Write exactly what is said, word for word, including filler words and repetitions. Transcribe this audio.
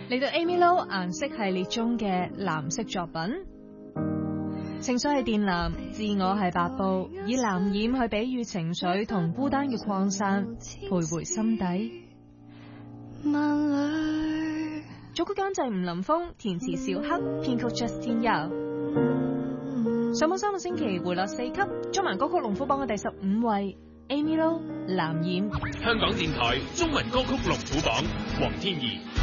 嚟到 Amy Lo 顏色系列中嘅藍色作品，情緒係靛藍，自我係白布，以藍染去比喻情緒同孤單嘅擴散，徘徊心底。作曲監製吳林峰，填詞小黑，編曲 Justin Yao。上榜三個星期回落四級，中文歌曲龍虎榜嘅第十五位 ，Amy Lo 藍染。 香港電台中文歌曲龍虎榜，黃天怡。